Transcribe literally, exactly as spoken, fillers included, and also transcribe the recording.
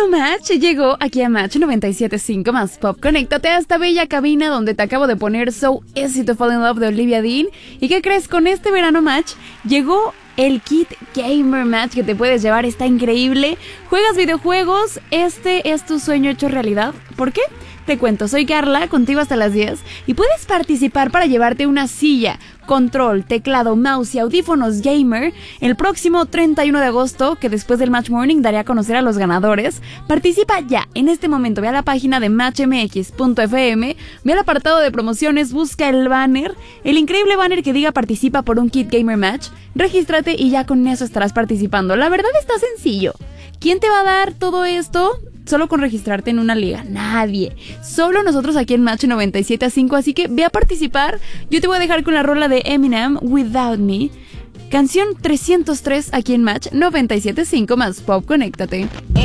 Verano Match llegó aquí a Match noventa y siete punto cinco más Pop. Conéctate a esta bella cabina donde te acabo de poner So Easy to Fall in Love de Olivia Dean. ¿Y qué crees? Con este Verano Match llegó el Kit Gamer Match que te puedes llevar. Está increíble. ¿Juegas videojuegos? Este es tu sueño hecho realidad. ¿Por qué? Te cuento, soy Carla, contigo hasta las diez, y puedes participar para llevarte una silla, control, teclado, mouse y audífonos gamer el próximo treinta y uno de agosto, que después del Match Morning daré a conocer a los ganadores. Participa ya, en este momento, ve a la página de match m x punto f m, ve al apartado de promociones, busca el banner, el increíble banner que diga participa por un Kit Gamer Match, regístrate y ya con eso estarás participando. La verdad está sencillo. ¿Quién te va a dar todo esto? Solo con registrarte en una liga, nadie. Solo nosotros aquí en Match noventa y siete punto cinco, así que ve a participar. Yo te voy a dejar con la rola de Eminem, Without Me. Canción trescientos tres aquí en Match noventa y siete punto cinco más Pop, conéctate.